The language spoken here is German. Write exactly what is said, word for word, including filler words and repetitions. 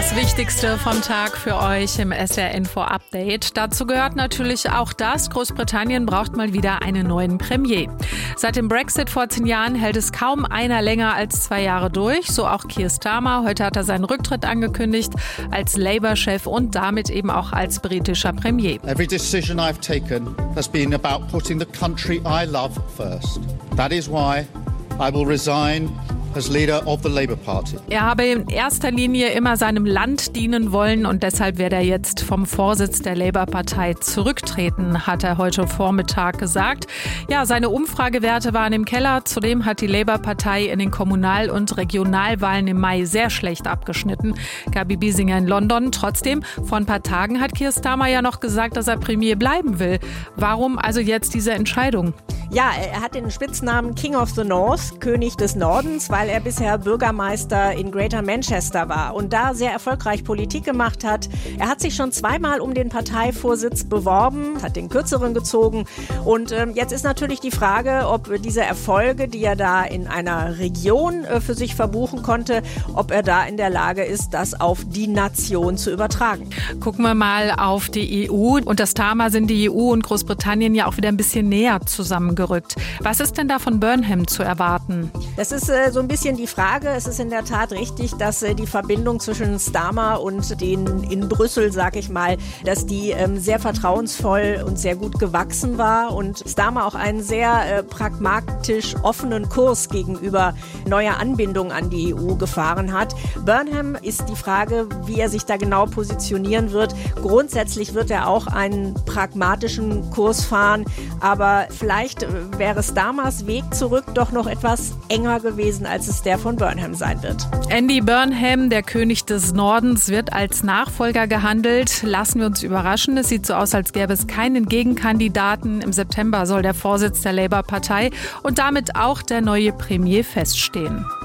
Das Wichtigste vom Tag für euch im S W R Info Update. Dazu gehört natürlich auch das, Großbritannien braucht mal wieder einen neuen Premier. Seit dem Brexit vor zehn Jahren hält es kaum einer länger als zwei Jahre durch, so auch Keir Starmer. Heute hat er seinen Rücktritt angekündigt als Labour-Chef und damit eben auch als britischer Premier. Every decision I've taken has been about putting the country I love first. That is why I will resign as leader of the Labour Party. Er habe in erster Linie immer seinem Land dienen wollen und deshalb werde er jetzt vom Vorsitz der Labour-Partei zurücktreten, hat er heute Vormittag gesagt. Ja, seine Umfragewerte waren im Keller. Zudem hat die Labour-Partei in den Kommunal- und Regionalwahlen im Mai sehr schlecht abgeschnitten. Gabi Biesinger in London. Trotzdem, vor ein paar Tagen hat Keir Starmer ja noch gesagt, dass er Premier bleiben will. Warum also jetzt diese Entscheidung? Ja, er hat den Spitznamen King of the North, König des Nordens, weil er bisher Bürgermeister in Greater Manchester war und da sehr erfolgreich Politik gemacht hat. Er hat sich schon zweimal um den Parteivorsitz beworben, hat den kürzeren gezogen und ähm, jetzt ist natürlich die Frage, ob diese Erfolge, die er da in einer Region äh, für sich verbuchen konnte, ob er da in der Lage ist, das auf die Nation zu übertragen. Gucken wir mal auf die E U. Unter Starmer sind die E U und Großbritannien ja auch wieder ein bisschen näher zusammengerückt. Was ist denn da von Burnham zu erwarten? Das ist äh, so ein bisschen die Frage. Es ist in der Tat richtig, dass äh, die Verbindung zwischen Starmer und denen in Brüssel, sag ich mal, dass die ähm, sehr vertrauensvoll und sehr gut gewachsen war und Starmer auch einen sehr äh, pragmatisch offenen Kurs gegenüber neuer Anbindung an die E U gefahren hat. Burnham ist die Frage, wie er sich da genau positionieren wird. Grundsätzlich wird er auch einen pragmatischen Kurs fahren, aber vielleicht wäre Starmers Weg zurück doch noch etwas enger gewesen, als es der von Burnham sein wird. Andy Burnham, der König des Nordens, wird als Nachfolger gehandelt. Lassen wir uns überraschen. Es sieht so aus, als gäbe es keinen Gegenkandidaten. Im September soll der Vorsitz der Labour-Partei und damit auch der neue Premier feststehen.